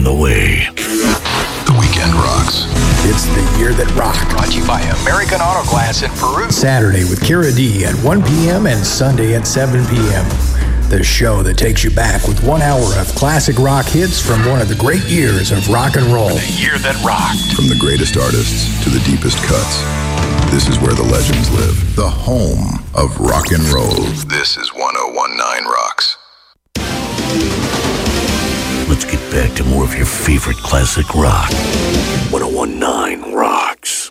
the way. The weekend rocks. It's the year that rocked. Brought to you by American Auto Glass in Peru. Saturday with Kira D at 1 p.m. and Sunday at 7 p.m. The show that takes you back with 1 hour of classic rock hits from one of the great years of rock and roll. The year that rocked. From the greatest artists to the deepest cuts, this is where the legends live. The home of rock and roll. This is 1019 Rocks. Let's get back to more of your favorite classic rock. 1019 Rocks.